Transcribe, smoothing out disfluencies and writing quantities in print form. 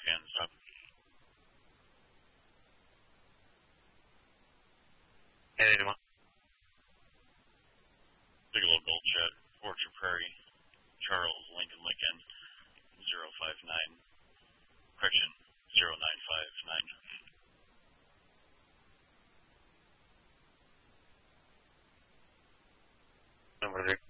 hands up. Hey, anyone? Bigelow Gold Jet, Orchard Prairie, Charles Lincoln, 059, correction, 0959. Number